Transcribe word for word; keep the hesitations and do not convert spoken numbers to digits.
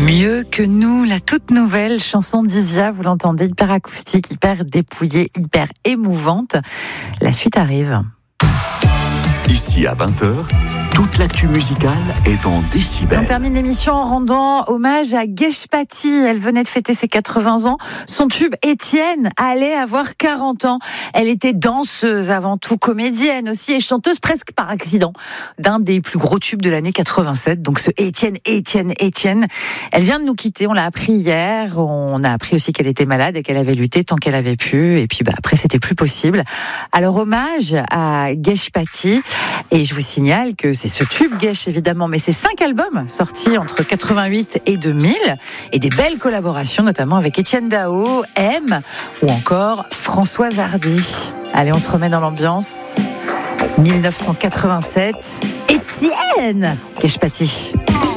Mieux que nous, la toute nouvelle chanson d'Isia, vous l'entendez, hyper acoustique, hyper dépouillée, hyper émouvante. La suite arrive. Ici à vingt heures, toute l'actu musicale est dans Décibel. On termine l'émission en rendant hommage à Geshpati. Elle venait de fêter ses quatre-vingts ans. Son tube Étienne allait avoir quarante ans. Elle était danseuse avant tout, comédienne aussi et chanteuse presque par accident d'un des plus gros tubes de l'année quatre-vingt-sept. Donc ce Étienne, Étienne, Étienne. Elle vient de nous quitter. On l'a appris hier. On a appris aussi qu'elle était malade et qu'elle avait lutté tant qu'elle avait pu. Et puis bah, après, c'était plus possible. Alors hommage à Geshpati. Et je vous signale que c'est ce tube Gesh évidemment, mais c'est cinq albums sortis entre quatre-vingt-huit et deux mille et des belles collaborations notamment avec Étienne Dao, M ou encore Françoise Hardy. Allez, on se remet dans l'ambiance. dix-neuf cent quatre-vingt-sept, Étienne Geshpati.